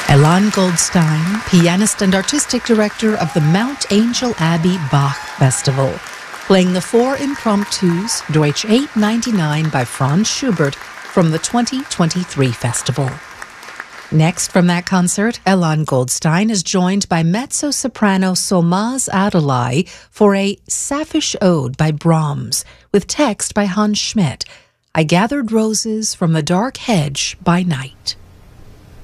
Elan Goldstein, pianist and artistic director of the Mount Angel Abbey Bach Festival, playing the four impromptus Deutsch 899 by Franz Schubert from the 2023 festival. Next from that concert, Elan Goldstein is joined by mezzo-soprano Solmaz Adolai for a Sapphish Ode by Brahms, with text by Hans Schmidt, I Gathered Roses from the Dark Hedge by Night.